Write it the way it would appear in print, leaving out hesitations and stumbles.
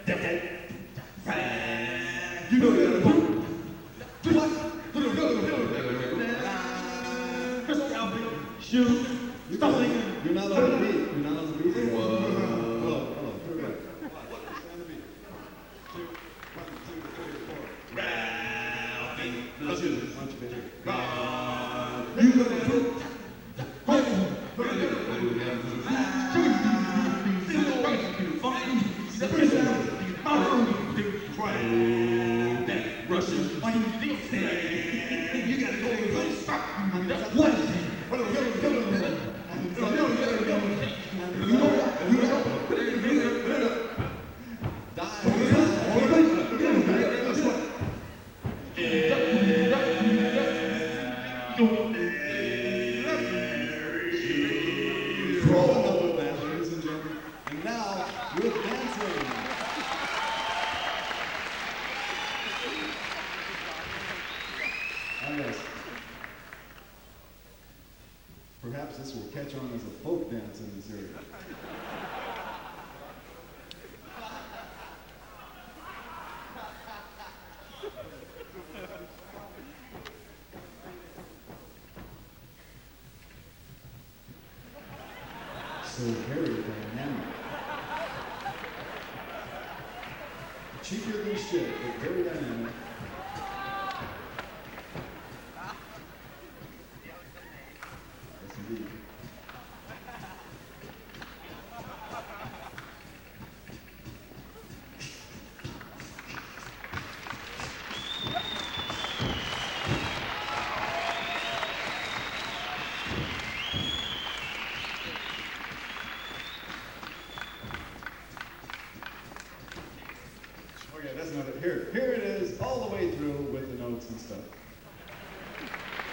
You know that. Shoot. Stop singing. You're not on the beat. You're not on the beat. Whoa. Hold on. Put it back. Stay on the beat. 2, 1, 2, 3, 4. Ralphie. Let's do this. Why don't you get here? You know that. Russian. You gotta go and stop. What? Ladies and gentlemen. And now, with dancing. Ah, yes. Perhaps this will catch on as a folk dance in this area. So very dynamic. Cheaper than shit, but very dynamic. Yes, indeed. Okay, that's not it. Here it is, all the way through with the notes and stuff.